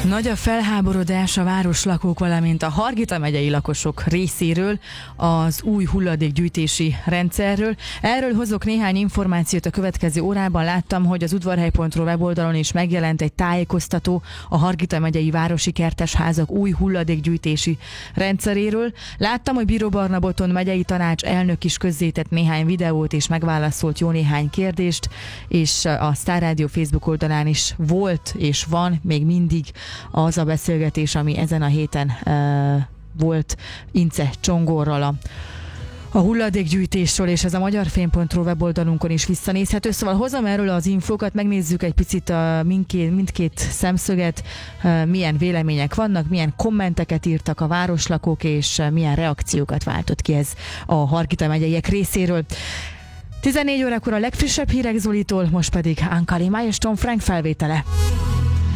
Nagy a felháborodás a városlakók, valamint a Hargita megyei lakosok részéről az új hulladékgyűjtési rendszerről. Erről hozok néhány információt a következő órában. Láttam, hogy az udvarhely.ru weboldalon is megjelent egy tájékoztató a Hargita megyei városi kertesházak új hulladékgyűjtési rendszeréről. Láttam, hogy Bíró Barnaboton megyei tanács elnök is közzétett néhány videót és megválaszolt jó néhány kérdést, és a Sztár Rádió Facebook oldalán is volt és van még mindig az a beszélgetés, ami ezen a héten volt Ince Csongorral a hulladékgyűjtésről, és ez a magyarfém.ru weboldalunkon is visszanézhető. Szóval hozom erről az infókat, megnézzük egy picit mindkét szemszöget, milyen vélemények vannak, milyen kommenteket írtak a városlakók, és milyen reakciókat váltott ki ez a Hargita megyeiek részéről. 14 órakor a legfrissebb hírek Zolitól, most pedig Ankali Máj és Tom Frank felvétele.